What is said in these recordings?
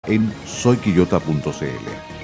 en soyquillota.cl.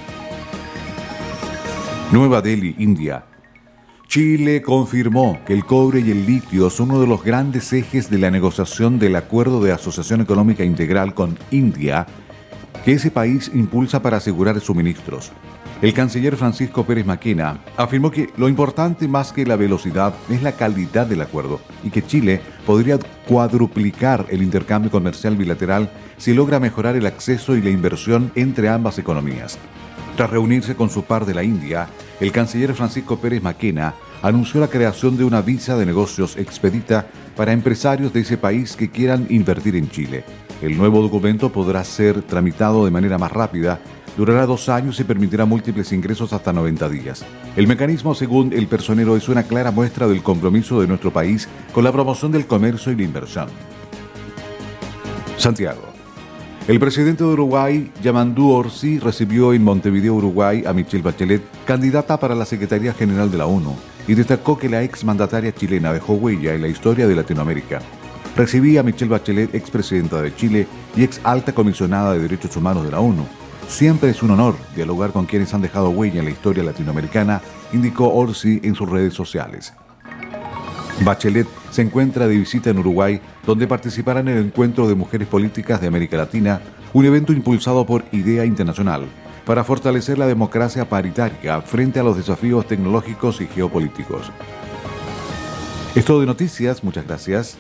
Nueva Delhi, India. Chile confirmó que el cobre y el litio son uno de los grandes ejes de la negociación del Acuerdo de Asociación Económica Integral con India, que ese país impulsa para asegurar suministros. El canciller Francisco Pérez Maquena afirmó que lo importante más que la velocidad es la calidad del acuerdo y que Chile podría cuadruplicar el intercambio comercial bilateral si logra mejorar el acceso y la inversión entre ambas economías. Tras reunirse con su par de la India, el canciller Francisco Pérez Maquena anunció la creación de una visa de negocios expedita para empresarios de ese país que quieran invertir en Chile. El nuevo documento podrá ser tramitado de manera más rápida, durará 2 años y permitirá múltiples ingresos hasta 90 días. El mecanismo, según el personero, es una clara muestra del compromiso de nuestro país con la promoción del comercio y la inversión. Santiago. El presidente de Uruguay, Yamandu Orsi, recibió en Montevideo, Uruguay, a Michelle Bachelet, candidata para la Secretaría General de la ONU, y destacó que la exmandataria chilena dejó huella en la historia de Latinoamérica. Recibí a Michelle Bachelet, expresidenta de Chile y ex alta comisionada de Derechos Humanos de la ONU. Siempre es un honor dialogar con quienes han dejado huella en la historia latinoamericana, indicó Orsi en sus redes sociales. Bachelet se encuentra de visita en Uruguay, donde participará en el Encuentro de Mujeres Políticas de América Latina, un evento impulsado por IDEA Internacional, para fortalecer la democracia paritaria frente a los desafíos tecnológicos y geopolíticos. Es todo de noticias, muchas gracias.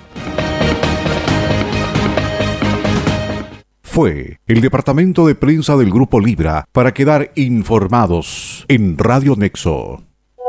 Fue el departamento de prensa del Grupo Libra para quedar informados en Radio Nexo.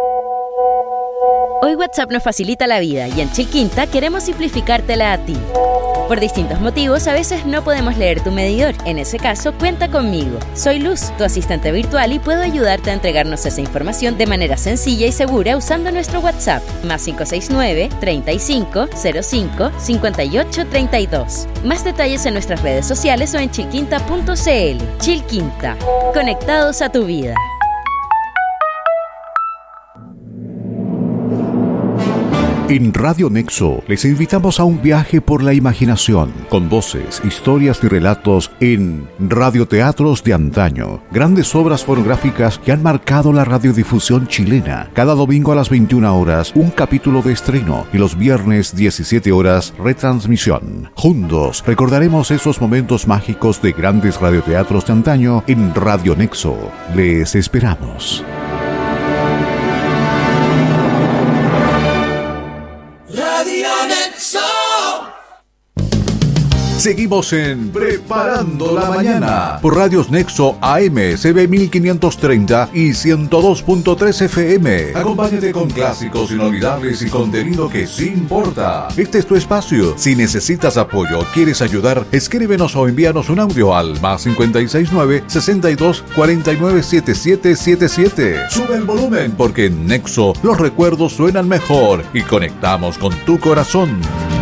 Hoy WhatsApp nos facilita la vida y en Chilquinta queremos simplificártela a ti. Por distintos motivos, a veces no podemos leer tu medidor. En ese caso, cuenta conmigo. Soy Luz, tu asistente virtual, y puedo ayudarte a entregarnos esa información de manera sencilla y segura usando nuestro WhatsApp, +569 35 05 58 32. Más detalles en nuestras redes sociales o en chilquinta.cl. Chilquinta, conectados a tu vida. En Radio Nexo les invitamos a un viaje por la imaginación, con voces, historias y relatos en radioteatros de antaño. Grandes obras fonográficas que han marcado la radiodifusión chilena. Cada domingo a las 21 horas, un capítulo de estreno, y los viernes 17 horas, retransmisión. Juntos recordaremos esos momentos mágicos de grandes radioteatros de antaño en Radio Nexo. Les esperamos. Seguimos en Preparando la Mañana por Radios Nexo AM, CB 1530 y 102.3 FM. Acompáñate con clásicos inolvidables y contenido que sí importa. Este es tu espacio. Si necesitas apoyo o quieres ayudar, escríbenos o envíanos un audio al +569 62 49 7777. Sube el volumen porque en Nexo los recuerdos suenan mejor y conectamos con tu corazón.